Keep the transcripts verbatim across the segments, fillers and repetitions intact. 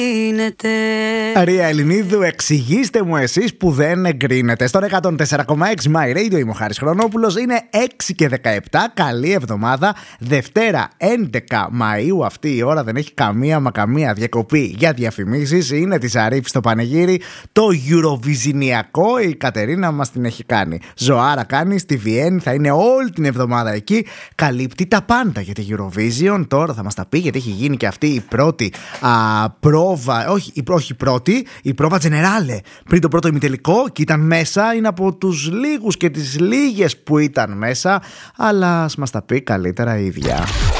Ρία Ελληνίδου, εξηγήστε μου εσείς που δεν εγκρίνετε. Στον εκατόν τέσσερα κόμμα έξι My Radio είμαι ο Χάρης Χρονόπουλος. Είναι έξι και δεκαεπτά. Καλή εβδομάδα. Δευτέρα έντεκα Μαΐου. Αυτή η ώρα δεν έχει καμία μα καμία διακοπή για διαφημίσεις. Είναι της Αρήφη στο πανηγύρι. Το Eurovisionιακό η Κατερίνα μας την έχει κάνει. Ζωάρα κάνει στη Βιέννη. Θα είναι όλη την εβδομάδα εκεί. Καλύπτει τα πάντα για τη Eurovision. Τώρα θα μας τα πει γιατί έχει γίνει και αυτή η πρώτη α, πρόβα. Όχι, η, όχι η πρώτη, η πρόβα Generale πριν το πρώτο ημιτελικό και ήταν μέσα. Είναι από τους λίγους και τις λίγες που ήταν μέσα. Αλλά ας μας τα πει καλύτερα η ίδια.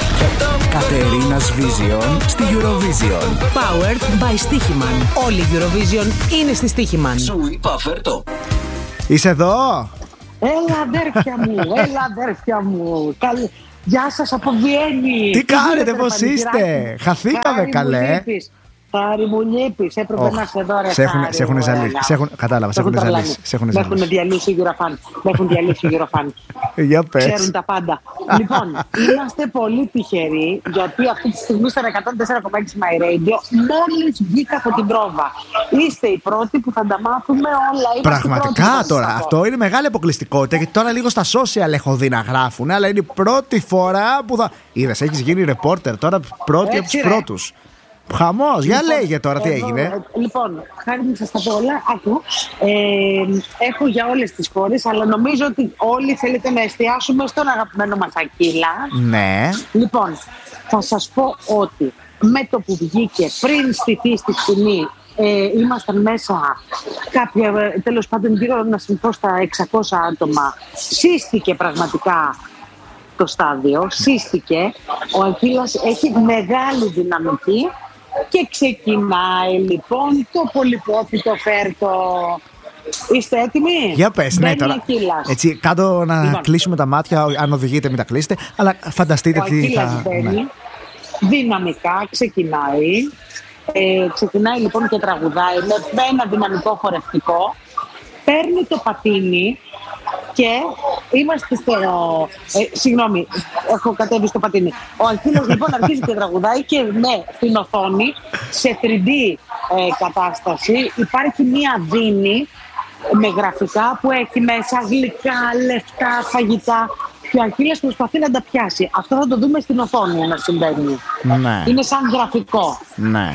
Κατερίνας Vision στη Eurovision. Powered by Stichiman. Όλη η Eurovision είναι στη Stichiman. Σου είπα φέρτο. Είσαι εδώ? Έλα αδέρφια μου, έλα αδέρφια μου. Καλή. Γεια σας από Βιέννη. Τι κάνετε, πώς είστε? Χαθήκαμε καλέ. Χάρη μου λείπεις, έπρεπε oh. να σε δω ρε. Σε έχουν ζαλίσει, κατάλαβα, σε έχουν ζαλίσει. Με έχουν διαλύσει οι Eurofan. Με έχουν διαλύσει οι Eurofan. Για πες. Ξέρουν τα πάντα. Λοιπόν, είμαστε πολύ τυχεροί γιατί αυτή τη στιγμή στον εκατόν τέσσερα κόμμα έξι My Radio μόλις βγήκα από την πρόβα. Είστε οι πρώτοι που θα τα μάθουμε όλα. Πραγματικά τώρα, αυτό είναι μεγάλη αποκλειστικότητα γιατί τώρα λίγο στα social έχω δει να γράφουν, αλλά είναι η πρώτη φορά που θα. Είδες, έχεις γίνει ρεπόρτερ τώρα πρώτη από τους πρώτους. Χαμός, για λοιπόν, λέγε τώρα τι εδώ, έγινε. Λοιπόν, χάρη μου σας τα πω όλα. Άκου, ε, έχω για όλες τις χώρες, αλλά νομίζω ότι όλοι θέλετε να εστιάσουμε στον αγαπημένο μας Ακύλα. Ναι. Λοιπόν, θα σας πω ότι με το που βγήκε πριν στηθεί στη σκηνή, ε, ήμασταν μέσα κάποια, τέλος πάντων γύρω να συμφώ στα εξακόσια άτομα. Σύστηκε πραγματικά το στάδιο, σύστηκε. Ο Ακύλας έχει μεγάλη δυναμική. Και ξεκινάει λοιπόν το πολυπόθητο φέρτο. Είστε έτοιμοι? Για πες, ναι, τώρα. Έτσι, κάτω να λοιπόν. κλείσουμε τα μάτια. Αν οδηγείτε, μην τα κλείσετε. Αλλά φανταστείτε ο τι θα. Μπαίνει, ναι. Δυναμικά ξεκινάει. Ε, ξεκινάει λοιπόν και τραγουδάει με ένα δυναμικό χορευτικό. Παίρνει το πατίνι. Και είμαστε στο. Ε, συγγνώμη, έχω κατέβει στο πατίνι. Ο Ακύλας λοιπόν αρχίζει και τραγουδάει και ναι, στην οθόνη, σε θρι ντι ε, κατάσταση, υπάρχει μία δίνη με γραφικά που έχει μέσα γλυκά, λεφτά, φαγητά. Και ο Ακύλας προσπαθεί να τα πιάσει. Αυτό θα το δούμε στην οθόνη να συμβαίνει. Ναι. Είναι σαν γραφικό. Ναι.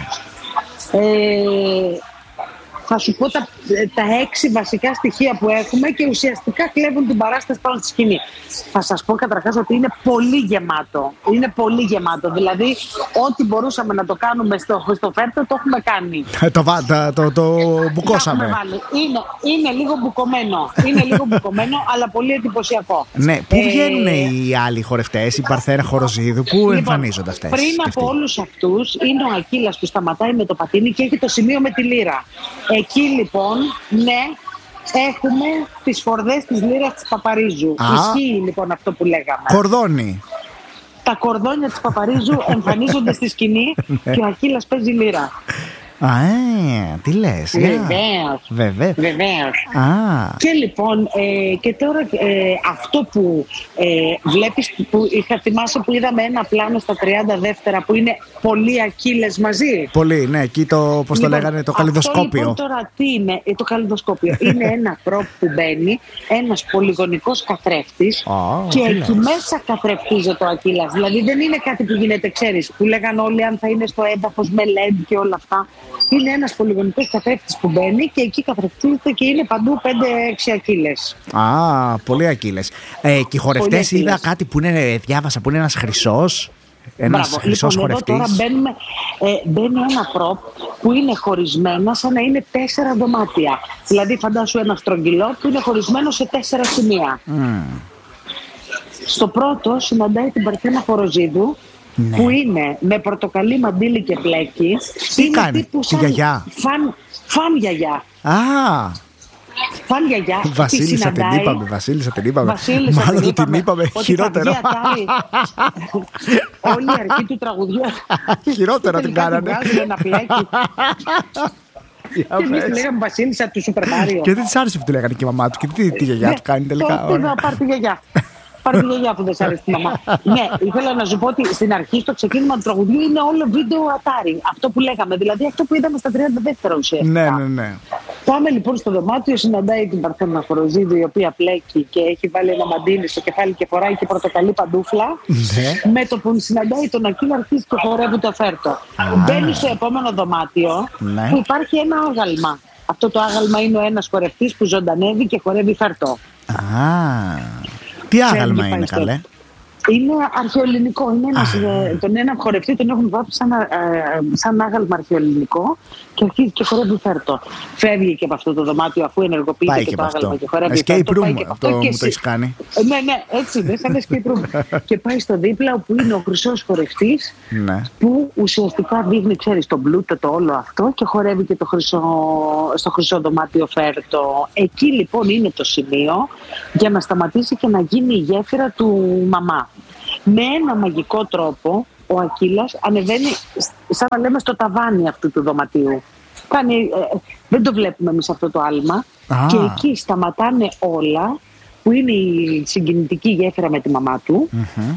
Ε, Θα σου πω τα, τα έξι βασικά στοιχεία που έχουμε και ουσιαστικά κλέβουν την παράσταση πάνω στη σκηνή. Θα σας πω καταρχάς ότι είναι πολύ γεμάτο. Είναι πολύ γεμάτο. Δηλαδή, ό,τι μπορούσαμε να το κάνουμε στο, στο φέρτο, το έχουμε κάνει. το, το, το, το μπουκώσαμε. Είναι, είναι λίγο μπουκωμένο. Είναι λίγο μπουκωμένο, αλλά πολύ εντυπωσιακό. Ναι, πού ε, βγαίνουν οι άλλοι χορευτές, η Παρθένα Χοροζίδου, πού λοιπόν, εμφανίζονται αυτές? Πριν από όλους αυτούς είναι ο Ακύλας που σταματάει με το πατίνι και έχει το σημείο με τη λύρα. Εκεί λοιπόν, ναι, έχουμε τις φορδές της λύρας της Παπαρίζου. Α, ισχύει λοιπόν αυτό που λέγαμε. Κορδόνι. Τα κορδόνια της Παπαρίζου εμφανίζονται στη σκηνή και ο Ακύλας παίζει λύρα. Α, ε, τι λες? Βεβαίως. Βεβαίως. Βεβαίως. Α. Και λοιπόν, ε, και τώρα ε, αυτό που ε, βλέπεις, που είχα θυμάσαι που είδαμε ένα πλάνο στα τριάντα δεύτερα που είναι πολλοί Ακύλες μαζί. Πολλοί, ναι, εκεί το, πώς λοιπόν, το λέγανε, το καλλιδοσκόπιο. Αυτό λοιπόν τώρα τι είναι, το καλλιδοσκόπιο είναι ένα πρόπ που μπαίνει, ένας πολυγωνικός καθρέφτης oh, και εκεί λες. Μέσα καθρεφτίζεται ο Ακύλας. Δηλαδή δεν είναι κάτι που γίνεται, ξέρεις, που λέγαν όλοι αν θα είναι στο έδαφος με ελ ι ντι και όλα αυτά. Είναι ένας πολυγωνικός καθρέφτης που μπαίνει και εκεί καθρεφτίζεται και είναι παντού πέντε έξι Ακύλες. Α, πολλοί Ακύλες. Ε, και οι χορευτές είδα κάτι που είναι, διάβασα, που είναι ένας χρυσός. Ένας χρυσός λοιπόν, χορευτής. Εδώ τώρα μπαίνουμε, ε, μπαίνει ένα προπ που είναι χωρισμένα σαν να είναι τέσσερα δωμάτια. Δηλαδή φαντάσου ένα στρογγυλό που είναι χωρισμένο σε τέσσερα σημεία. Mm. Στο πρώτο συναντάει την Παρθένα Χοροζίδου. Ναι. Που είναι με πορτοκαλί μαντίλι και πλέκι. Τι είναι κάνει, τύπου σαν τη γιαγιά. Φαν, φαν γιαγιά. Α, φαν γιαγιά. Βασίλισσα την είπαμε, Βασίλισσα την είπαμε. Βασίλισσα Μάλλον την την είπαμε χειρότερο. Όλη η αρχή του τραγουδιού. Χειρότερο την κάνανε. Ένα πλέκι. Και εμείς τη λέγαμε Βασίλισσα του Σούπερ Μάριο. Και δεν της άρεσε που τη λέγανε και η μαμά του. Και τι τη γιαγιά του κάνει τελικά. Τι θα πάρει τη γιαγιά. Πάρε τη γιαγιά που δεν σ' αρέσει τη μαμά. Ναι, ήθελα να σου πω ότι στην αρχή στο ξεκίνημα του τραγουδιού είναι όλο βίντεο ατάρι. Αυτό που λέγαμε, δηλαδή αυτό που είδαμε στα τριάντα δεύτερα ουσιαστικά. Ναι, ναι, ναι. Πάμε λοιπόν στο δωμάτιο, συναντάει την Παρθένα Χοροζίδου, η οποία πλέκει και έχει βάλει ένα μαντίλι στο κεφάλι και φοράει και πορτοκαλί παντούφλα. Ναι. Με το που συναντάει τον Ακύλα, αρχίζει και χορεύει το φέρτο. Μπαίνει στο επόμενο δωμάτιο, ναι. που υπάρχει ένα άγαλμα. Αυτό το άγαλμα είναι ο ένας χορευτής που ζωντανεύει και χορεύει φέρτο. Α, τι άγαλμα είναι, καλέ? Είναι αρχαιοελληνικό. Είναι ένας, ε, τον ένα χορευτή τον έχουν βάψει σαν, ε, σαν άγαλμα αρχαιοελληνικό και αρχίζει και χορεύει φέρτο. Φεύγει και από αυτό το δωμάτιο αφού ενεργοποιείται πάει και, και το άγαλμα αυτό. Και χορεύει Escape φέρτο. room, Πάει και από αυτό αυτό και μου το έχεις κάνει. Ναι, ναι, έτσι είναι, σαν escape room. Και πάει στο δίπλα όπου είναι ο χρυσός χορευτής, ναι. που ουσιαστικά δείχνει, ξέρεις, τον πλούτο το όλο αυτό και χορεύει και το χρυσό, στο χρυσό δωμάτιο φέρτο. Εκεί λοιπόν είναι το σημείο για να σταματήσει και να γίνει η γέφυρα του μαμά. Με ένα μαγικό τρόπο ο Ακύλας ανεβαίνει σαν να λέμε στο ταβάνι αυτού του δωματίου. Κάνει, ε, δεν το βλέπουμε εμείς αυτό το άλμα. Ah. Και εκεί σταματάνε όλα, που είναι η συγκινητική γέφυρα με τη μαμά του, mm-hmm.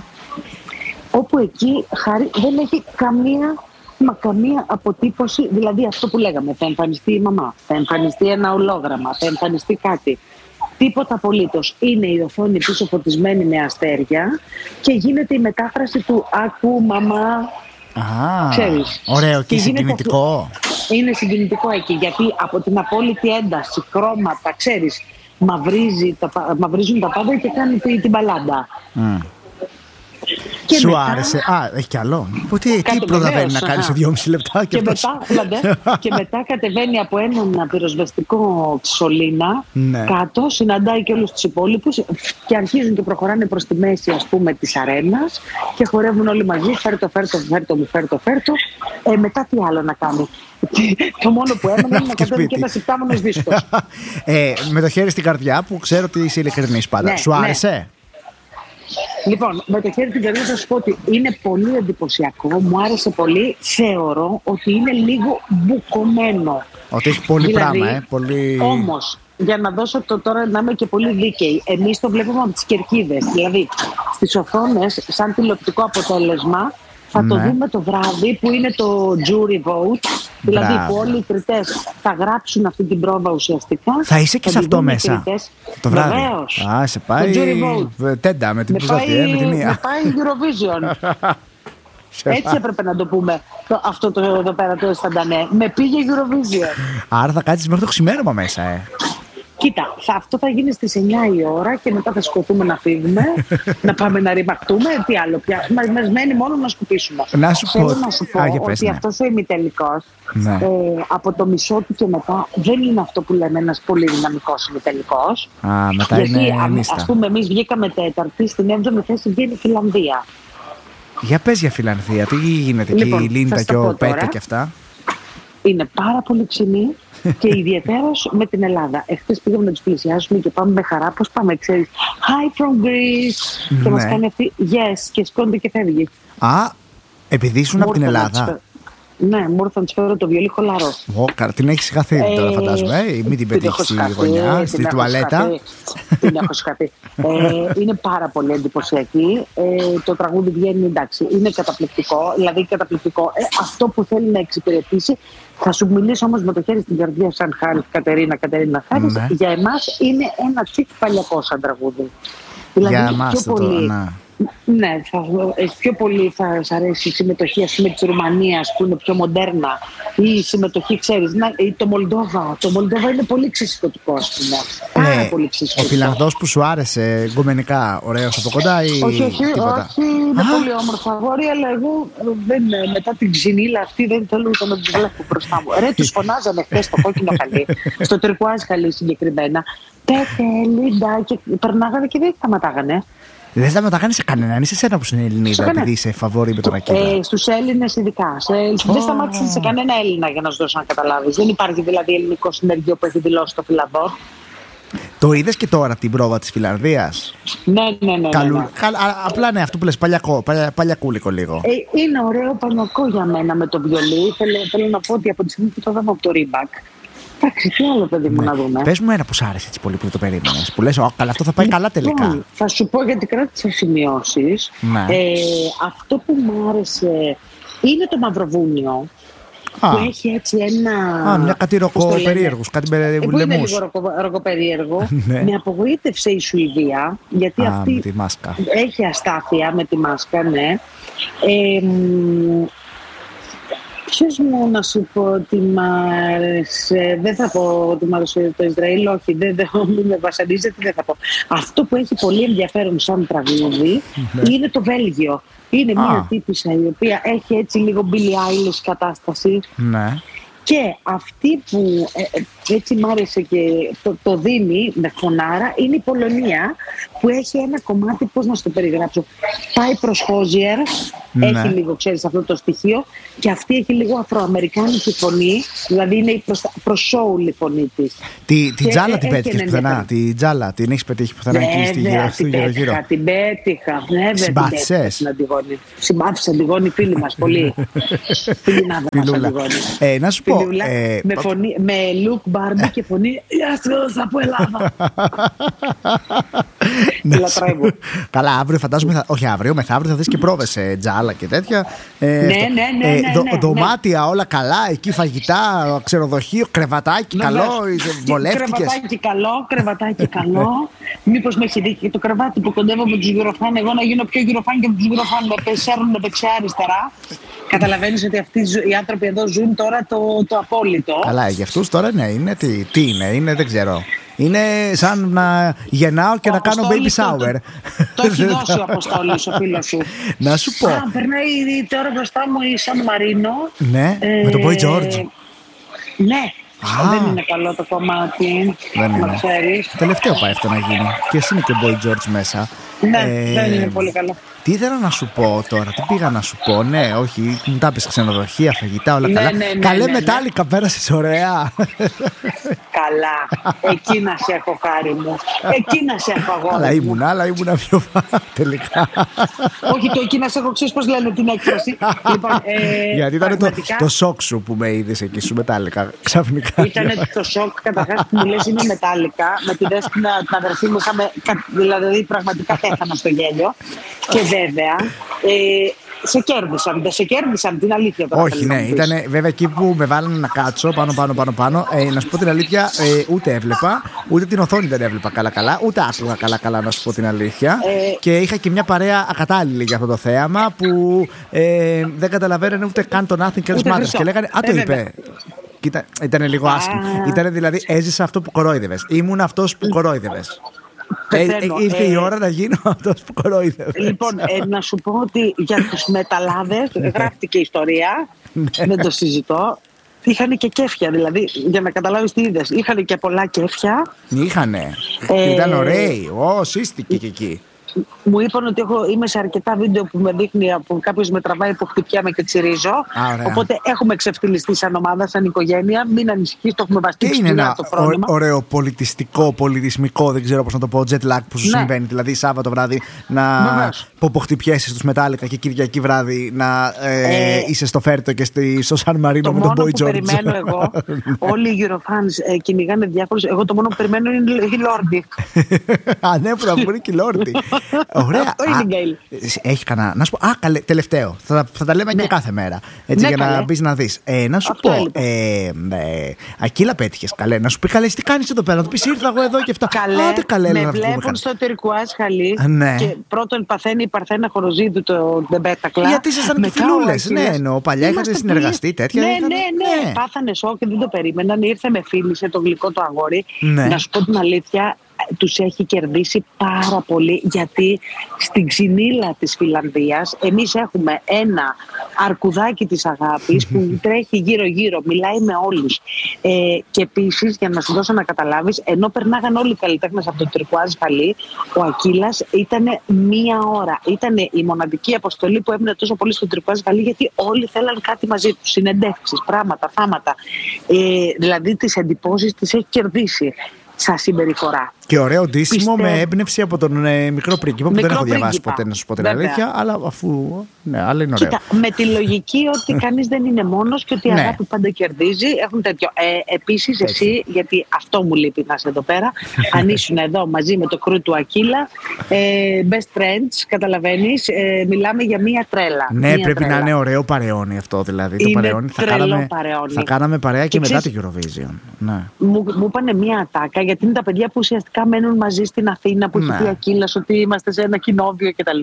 όπου εκεί χάρη, δεν έχει καμία, μα καμία αποτύπωση, δηλαδή αυτό που λέγαμε, θα εμφανιστεί η μαμά, θα εμφανιστεί ένα ολόγραμμα, θα εμφανιστεί κάτι. Τίποτα απολύτως. Είναι η οθόνη πίσω φωτισμένη με αστέρια και γίνεται η μετάφραση του «Άκου μαμά». Ah, ξέρεις. Ωραίο και, και συγκινητικό. Αυτό, είναι συγκινητικό εκεί, γιατί από την απόλυτη ένταση, χρώματα, ξέρεις, μαυρίζει, τα, μαυρίζουν τα πάντα και κάνει την, την μπαλάντα. Mm. Και σου μετά... άρεσε? Α, έχει κι άλλο. Τι, τι προλαβαίνει να κάνει σε δυόμιση λεπτά και, και, μετά, δηλαδή, και μετά κατεβαίνει από έναν πυροσβεστικό σωλήνα, ναι. κάτω, συναντάει και όλους τους υπόλοιπους και αρχίζουν και προχωράνε προς τη μέση, ας πούμε, της αρένας και χορεύουν όλοι μαζί. Φέρτο, φέρτο, φέρτο, μου φέρτο, φέρτο. Ε, μετά τι άλλο να κάνει? Το μόνο που έμενε είναι να κατέβει και ένας επτάμονος δίσκος. ε, με το χέρι στην καρδιά, που ξέρω ότι είσαι ειλικρινής πάντα. Ναι, σου άρεσε? Ναι. Λοιπόν, με το χέρι στην καρδιά θα σου πω ότι είναι πολύ εντυπωσιακό, μου άρεσε πολύ. Θεωρώ ότι είναι λίγο μπουκωμένο. Ότι έχει πολύ δηλαδή, πράγμα, ε, πολύ... Όμως, για να δώσω το τώρα να είμαι και πολύ δίκαιη, εμείς το βλέπουμε από τις κερκίδες. Δηλαδή, στις οθόνες, σαν τηλεοπτικό αποτέλεσμα, θα ναι. το δούμε το βράδυ που είναι το jury vote. Δηλαδή που όλοι οι κριτές θα γράψουν αυτή την πρόβα ουσιαστικά. Θα είσαι και σε αυτό μέσα το βράδυ? Βεβαίως. Α, σε πάει τέντα με την Πουζάτη, ε, με τη μία. Με πάει Eurovision. Έτσι έπρεπε να το πούμε το, αυτό το εδώ πέρα το αισθαντανέ. Με πήγε Eurovision. Άρα θα κάτσεις μέχρι το ξημέρωμα μέσα, ε. Κοίτα, θα, αυτό θα γίνει στις εννιά η ώρα και μετά θα σκοτούμε να φύγουμε, να πάμε να ρημαχτούμε. Τι άλλο πια. Μας μένει μόνο να σκουπίσουμε. Να σου Θέλω πω, να σου πω Α, ότι πες, ναι. αυτός ο ημιτελικός, ναι. ε, από το μισό του και μετά, δεν είναι αυτό που λέμε ένας πολύ δυναμικός ημιτελικός. Α, μετά γιατί, είναι νύστα. Ας πούμε, εμείς βγήκαμε τέταρτη, στην έβδομη θέση βγαίνει η Φιλανδία. Για πες για Φιλανδία, τι γίνεται λοιπόν, εκεί, η Λίντα και ο Πέτα και αυτά? Είναι πάρα πολύ ξινή. Και ιδιαίτερος με την Ελλάδα. Εχθές πήγαμε να τους πλησιάσουμε και πάμε με χαρά. Πώς πάμε, ξέρεις? Hi from Greece. Ναι. Και μας κάνει αυτή yes και σκόνται και φεύγει. Α, επειδή ήσουν από την Ελλάδα. Ναι, μου ήρθε να της φέρω το βιολί χολαρό. Ω, καλά, την έχεις χαθεί τώρα, φαντάζομαι. Ε, μην την πετύχεις στη γωνιά, στη τουαλέτα. Την έχω σκαθεί. Είναι πάρα πολύ εντυπωσιακή. Ε, το τραγούδι βγαίνει, εντάξει, είναι καταπληκτικό. Δηλαδή, καταπληκτικό. Ε, αυτό που θέλει να εξυπηρετήσει. Θα σου μιλήσω όμως με το χέρι στην καρδιά, σαν Χάρης, Κατερίνα, Κατερίνα Χάρης. Ναι. Για εμάς είναι ένα τσικ παλιακό σαν τραγούδι. Δηλαδή, για εμάς πιο το πολύ, το, ναι. Ναι, θα, πιο πολύ θα σας αρέσει η συμμετοχή, ας πούμε, της Ρουμανίας που είναι πιο μοντέρνα, ή η συμμετοχή, ξέρεις, να, ή το Μολδόβα. Το Μολδόβα είναι πολύ ξεσηκωτικό, ας πούμε. Πάρα ε, πολύ ξεσηκωτικό. Ο Φιλανδός που σου άρεσε γκομενικά, ωραίος από κοντά ή όχι, όχι, τίποτα? όχι, είναι Α. πολύ όμορφα αγόρια, αλλά εγώ δεν, μετά την ξυνήλα αυτή δεν θέλω ούτε να τους βλέπω μπροστά μου. Ρε, τους φωνάζαμε χθες στο κόκκινο χαλί, στο τερκουάζ χαλί συγκεκριμένα. Πέτε, Λίντα, και περνάγανε και δεν σταματάγανε. Δεν σταματάγανε σε κανέναν, είσαι εσένα που είναι Ελληνίδα, επειδή είσαι φαβόρη με τον Ακύλα. Ε, στους Έλληνες ειδικά. Σε, oh. Δεν σταμάτησε σε κανένα Έλληνα, για να σου δώσω να καταλάβεις. Δεν υπάρχει δηλαδή ελληνικό συνεργείο που έχει δηλώσει το Φιλανδό. Το είδες και τώρα την πρόβα της Φιλανδίας? Ναι, ναι, ναι. Καλού... ναι, ναι. Καλ... Απλά ναι, αυτό που λες, παλιακό, παλια... παλιακούλικο λίγο. Ε, είναι ωραίο παλιακό για μένα με το βιολί. Θέλω, θέλω να πω ότι από τη στιγμή που το δάμε από το Ρίμπακ, Εντάξει, τι άλλο παιδί μου Ναι. να δούμε. Πες μου ένα που σ' άρεσε έτσι πολύ που δεν το περίμενες. Που λες, «Ω, καλά, αυτό θα πάει καλά τελικά». Λοιπόν, θα σου πω γιατί κράτησα σημειώσεις. Ναι. Ε, αυτό που μου άρεσε είναι το Μαυροβούνιο. Α. Που έχει έτσι ένα. Α, μια κάτι πώς το λένε, ροκοπερίεργους, κάτι ε, που είναι λαιμούς. λίγο ροκο, ροκοπερίεργο. Ναι. Με απογοήτευσε η Σουηδία, γιατί Α, αυτή με τη μάσκα. έχει αστάθεια με τη μάσκα, ναι. Ε, μ, ποιος μου να σου πω ότι μ' άρεσε, δεν θα πω ότι μ' άρεσε το Ισραήλ, όχι, δεν, δεν μην με βασανίζεται, δεν θα πω. Αυτό που έχει πολύ ενδιαφέρον σαν τραγούδι είναι το Βέλγιο. Είναι Α. μια τύπισσα η οποία έχει έτσι λίγο Billie Eilish κατάσταση. Ναι. Και αυτή που ε, ε, έτσι μ' άρεσε και το, το δίνει με φωνάρα είναι η Πολωνία, που έχει ένα κομμάτι, πώς να σου το περιγράψω, πάει προς Χόζιερ, Ναι. έχει λίγο, ξέρεις, αυτό το στοιχείο, και αυτή έχει λίγο αφροαμερικάνικη φωνή, δηλαδή είναι η προς, προς soul η φωνή της. Τη, τη Και τζάλα έχει την πέτυχες ένα πουθενά. ενδιαφέρον. Τη τζάλα την έχεις πετύχει πουθενά εκεί στη Βέβαια, γύρω- στο την γύρω-γύρω. πέτυχα, την πέτυχα. Βέβαια, την Συμπάθησες? πέτυχα στην Αντιγόνη. Συμπάθησα Αντιγόνη, φίλη μας, πολύ. Φιλινάδα μας Φιλούλα. Αντιγόνη. Ε, να σου πω. Φιλούλα, ε, με, φωνή, με look Barbie και φωνή «Γεια σας από Ελλάδα». να Τη σου- λατρεύω. Καλά, αύριο φαντάζομαι. Θα, όχι αύριο, μεθαύριο θα δεις και πρόβες σε τζάλα και τέτοια. Ε, Ναι, στο- ναι, ναι, ε, ναι, δο- ναι, ναι. δωμάτια όλα καλά, εκεί φαγητά, ξενοδοχείο, κρεβατάκι καλό, βολεύτηκες. Κρεβατάκι καλό, κρεβατάκι καλό. Μήπως με έχει δει και το κρεβάτι που κοντεύω με τους Eurofan, εγώ να γίνω πιο Eurofan και με τους Eurofan, με πεσέρουν δεξιά-αριστερά. Καταλαβαίνεις ότι αυτοί οι άνθρωποι εδώ ζουν τώρα το, το απόλυτο. Καλά, για αυτούς τώρα ναι, είναι τι, τι είναι, είναι, δεν ξέρω. Είναι σαν να γεννάω και Ο να κάνω baby Αποστόλης το- shower. Το, το έχει δώσει ο Αποστόλης, ο φίλος σου. Να σου πω. Α, περνάει τώρα μπροστά μου η Σαν Μαρίνο. Ναι, με τον Boy George. Ναι. Α. Δεν είναι καλό το κομμάτι. Δεν να είναι. ξέρεις. Τελευταίο πάει αυτό να γίνει. Και εσύ είναι και ο Boy George μέσα. Ναι, Ε, δεν είναι πολύ καλό. Τι ήθελα να σου πω τώρα, τι πήγα να σου πω. Ναι, όχι, μου τα πεις ξενοδοχεία, φαγητά, όλα Ναι, καλά. ναι, ναι, Καλέ ναι, ναι. μετάλλικα, πέρασες ωραία. Καλά. Εκεί να σε έχω, χάρη μου. Εκεί να σε έχω, αγόρι Αλλά μου. ήμουν, αλλά ήμουν πιο τελικά. Όχι, το εκεί να σε έχω, ξέρεις πώς λένε την έκφραση. Λοιπόν, ε, Γιατί ήταν το, πραγματικά το σοκ σου που με είδες εκεί σου μετάλλικα. Ξαφνικά. Ήταν το σοκ καταρχάς που μου λες είναι μετάλλικα. Με τη Δέσποινα, την αδερφή μου, είχαμε, κα- δηλαδή πραγματικά πέθανα στο γέλιο. Και βέβαια, ε, σε κέρδισαν. Δεν σε κέρδισαν, την αλήθεια τώρα. Όχι, θέλω να ναι, μου πεις. ήταν βέβαια εκεί που με βάλανε να κάτσω πάνω, πάνω, πάνω, πάνω. Ε, να σου πω την αλήθεια, ε, ούτε έβλεπα, ούτε την οθόνη δεν έβλεπα καλά-καλά, ούτε άκουγα καλά-καλά, να σου πω την αλήθεια. Ε, Και είχα και μια παρέα ακατάλληλη για αυτό το θέαμα που ε, δεν καταλαβαίνανε ούτε καν τον Nothing Else Ούτε Matters. Χριστό. Και λέγανε, Α, το Ε, βέβαια. είπε. Κοίτα, ήταν λίγο άσχημο. Ήταν δηλαδή, έζησα αυτό που κορόιδευες. Ήμουν αυτός που κορόιδευες. Ε, ε, Πεθαίνω. ήρθε η Ε, ώρα να γίνω αυτός που κορόιδευες. Λοιπόν, ε, να σου πω ότι για τους μεταλλάδες γράφτηκε ιστορία, δεν το συζητώ. Είχαν και κέφια, δηλαδή, για να καταλάβεις τι είδες. Είχαν και πολλά κέφια. Είχανε. Ε, Ήταν ωραίοι. Ω, σύστηκε και εκεί. Μου είπαν ότι έχω, είμαι σε αρκετά βίντεο που με δείχνει που κάποιο με τραβάει που χτυπιάμαι και τσιρίζω. Α, ωραία. Οπότε έχουμε ξεφτυλιστεί σαν ομάδα, σαν οικογένεια. Μην ανησυχείς, το έχουμε Και βαστίξει είναι σκληρά ένα το πρόβλημα. ω- ωραίο πολιτιστικό, πολιτισμικό, δεν ξέρω πώς να το πω, jet lag που σου Ναι. συμβαίνει. Δηλαδή, Σάββατο βράδυ να Βεβαίως. ποποχτυπιέσαι στους Μετάλλικα και Κυριακή βράδυ να ε, Ε, είσαι στο Φέρτο και στη, στο Σαν Μαρίνο Το με τον μόνο Boy που George. περιμένω εγώ, όλοι οι Eurofans ε, κυνηγάνε διάφορους. Εγώ το μόνο που περιμένω είναι η Λόρντι. Α, ναι, που να βγουν και οι Λόρδοι. Ωραία. Αυτό είναι Α, η Γκέιλ. έχει κανένα. Να σου πω. Α, καλέ, τελευταίο. Θα, θα τα λέμε Ναι. και κάθε μέρα. Έτσι, Ναι, για να καλέ. μπει να δει. Ε, να σου Αυτό πω. έλειπε. Ε, ε, Ακύλα πέτυχε καλέ. Να σου πει καλέ, τι κάνει εδώ πέρα. Να του πει ήρθα εγώ εδώ και αυτά. Καλέ, Άντε, καλέ, με να βγούμε βλέπουν καλά. στο τερκουάζ χαλί Α, ναι. και πρώτον παθαίνει η Παρθένα Χοροζίδου το Ντεμπέτακλα. Γιατί ήσασταν και φιλούλες, ναι, εννοώ. Παλιά είχατε συνεργαστεί, τέτοια, Ναι, είχατε- ναι, ναι, ναι. Πάθανε σοκ και δεν το περίμεναν. Ήρθε με φίλησε το γλυκό το αγόρι. Ναι. Να σου πω την αλήθεια, τους έχει κερδίσει πάρα πολύ, γιατί στην ξυνήλα της Φιλανδίας εμείς έχουμε ένα αρκουδάκι της αγάπης που τρέχει γύρω-γύρω, μιλάει με όλους. Ε, και επίσης, για να σου δώσω να καταλάβεις, ενώ περνάγαν όλοι οι καλλιτέχνες από το Τουρκουάζ Χαλί, ο Ακύλας ήταν μία ώρα. Ήταν η μοναδική αποστολή που έμεινε τόσο πολύ στο Τουρκουάζ Χαλί, γιατί όλοι θέλαν κάτι μαζί του. Συνεντεύξεις, πράγματα, θάματα. Ε, δηλαδή τις εντυπώσεις τις έχει κερδίσει. σαν συμπεριφορά. Και ωραίο ντύσιμο Πιστεύω... με έμπνευση από τον ε, Μικρό Πρίγκιπα, που Μικρό δεν έχω διαβάσει πρίγκιπα. ποτέ, να σου πω την Βέβαια. αλήθεια, αλλά αφού. Ναι, αλλά είναι ωραίο. Κοίτα, με τη λογική ότι κανείς δεν είναι μόνος και ότι η Ναι. αγάπη πάντα κερδίζει. Έχουν τέτοιο. Ε, επίσης, εσύ, γιατί αυτό μου λείπει να είσαι εδώ πέρα, αν ήσουν εδώ μαζί με το κρού του Ακύλα, ε, best friends, καταλαβαίνεις, ε, μιλάμε για μία τρέλα. Ναι, μία πρέπει τρέλα. να είναι ωραίο παρεώνι αυτό. Δηλαδή, το Είναι παρεώνι θα τρελό κάναμε, παρεώνι. θα κάναμε παρέα και, Και μετά ξέρεις- την Eurovision. Ναι. Μου, μου είπανε μία ατάκα, γιατί είναι τα παιδιά που ουσιαστικά μένουν μαζί στην Αθήνα, που Ναι. έχει πει Ακύλας ότι είμαστε σε ένα κοινόβιο κτλ.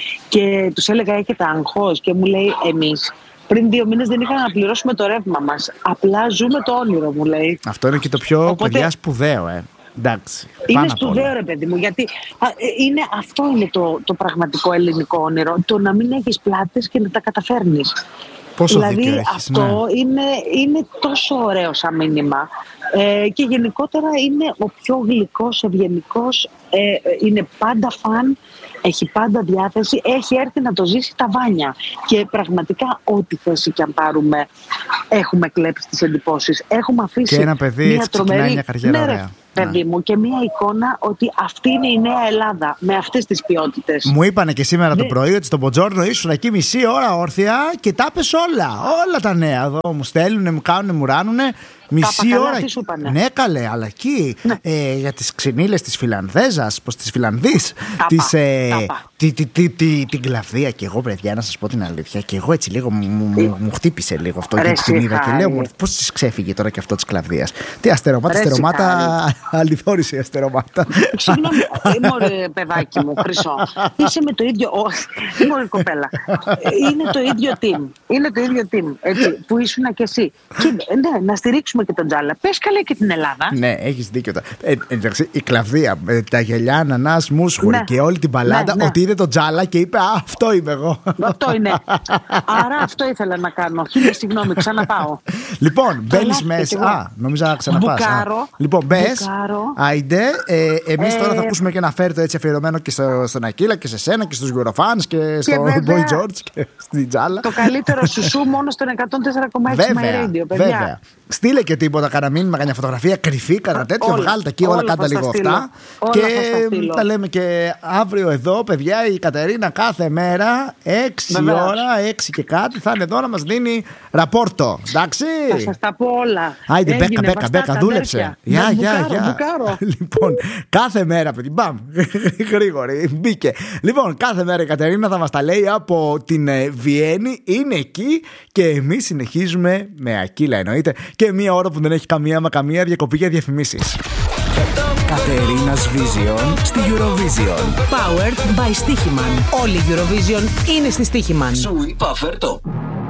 Και τους έλεγα, έχετε αγχώς, και μου λέει, εμείς πριν δύο μήνες δεν είχαμε να πληρώσουμε το ρεύμα μας. Απλά ζούμε το όνειρο, μου λέει. Αυτό είναι και το πιο Οπότε- παιδιά σπουδαίο, ε. Εντάξει. Είναι πάνω απ' όλα. σπουδαίο, ρε παιδί μου, γιατί α, ε, είναι, αυτό είναι το, το πραγματικό ελληνικό όνειρο. Το να μην έχεις πλάτες και να τα καταφέρνεις. Πόσο δηλαδή δίκιο έχεις, αυτό ναι. είναι, είναι τόσο ωραίο σαν μήνυμα. Ε, και γενικότερα είναι ο πιο γλυκός, ευγενικός, ε, ε, είναι πάντα φαν, έχει πάντα διάθεση, έχει έρθει να το ζήσει τα βάνια. Και πραγματικά ό,τι θέση και αν πάρουμε έχουμε κλέψει τις εντυπώσεις. Έχουμε αφήσει Και ένα παιδί μια έτσι ξεκινάει τρομερή... μια καριέρα ναι, ρε, ωραία. παιδί μου, και μια εικόνα ότι αυτή είναι η νέα Ελλάδα με αυτές τις ποιότητες. Μου είπανε και σήμερα το Ναι. πρωί ότι στον Μποτζόρνο ήσουν εκεί μισή ώρα όρθια και τα πες όλα. Όλα τα νέα εδώ μου στέλνουνε, μου κάνουνε, μου ράνουνε. Μισή καλά, ώρα. τι σου είπανε? Ναι, καλέ, αλλά εκεί Ναι. ε, για τις ξυνήλες της Φιλανδέζας, πως της Φιλανδής, Τα της, πα, ε, τα πα. τη, τη, τη, τη- την Κλαβδία. Και εγώ, παιδιά, να σας πω την αλήθεια, και εγώ έτσι λίγο μου, μου, μου χτύπησε λίγο αυτό. Ρε, Και την είδα και Σιχάρη. λέω, μωρέ, πώς της ξέφυγε τώρα και αυτό της Κλαβδίας. Τι αστερομάτα, Ρε, αστερομάτα, αληθόρισε αστερομάτα. Συγγνώμη, ε, μωρέ παιδάκι μου, Χρυσό. Είσαι με το ίδιο. Ω, μωρέ κοπέλα. Είναι το ίδιο team. Είναι το ίδιο team. Έτσι, που ήσουν και εσύ. Και ναι, να στηρίξουμε και τον Τζάλα. Πες καλά και την Ελλάδα. Ναι, έχεις δίκιο. Ε, εντάξει, η Κλαβδία, με τα γυαλιά, ανανάς, μουσχουρη Ναι. και όλη την παλάντα, Ναι, ναι. ότι είδε τον Τζάλα και είπε, α, αυτό είμαι εγώ. Αυτό είναι. Άρα αυτό ήθελα να κάνω. Χίλια συγγνώμη, ξαναπάω. Λοιπόν, μπαίνει Καλά, μέσα. και εγώ. Α, νόμιζα να ξαναπάς. Α. Μπουκάρω. Λοιπόν, μπε. Μπουκάρω. Άιντε. Ε, Εμεί Ε, τώρα θα ακούσουμε και ένα φέρτο έτσι αφιερωμένο και στο, στον Ακύλα και σε σένα και στους Eurofans και στο βέβαια, Boy George και στην Τζάλα. Το καλύτερο σουσού μόνο στον εκατόν τέσσερα κόμμα έξι My Βέβαια, Radio, παιδιά. βέβαια. Στείλε και τίποτα, κανένα μήνυμα, κανένα φωτογραφία, κρυφή, κανένα τέτοιο. Όλα, Βγάλτε εκεί όλα, όλα κάντε θα στα λίγο στείλω. αυτά. Όλα Και θα στα στείλω. τα λέμε και αύριο εδώ, παιδιά. Η Κατερίνα κάθε μέρα, έξι Βεβαίως. ώρα, έξι και κάτι, θα είναι εδώ να μας δίνει ραπόρτο. Εντάξει. Θα σας τα πω όλα. Άιντε, Έγινε, Μπέκα, Μπέκα, βαστάτε, Μπέκα, δούλεψε. αδέρφια. Γεια, Να γεια, μπουκάρω, γεια. μπουκάρω. Λοιπόν, κάθε μέρα, παιδί, μπαμ, γρήγορη, μπήκε. Λοιπόν, κάθε μέρα η Κατερίνα θα μας τα λέει από την ε, Βιέννη, είναι εκεί και εμείς συνεχίζουμε με Ακύλα, εννοείται, και μία ώρα που δεν έχει καμία μα καμία διακοπή για διαφημίσεις. Κατερίνας Vision στη Eurovision. Powered by Stichiman. Όλη η Eurovision είναι στη Stichiman. Σου είπα φέρτο.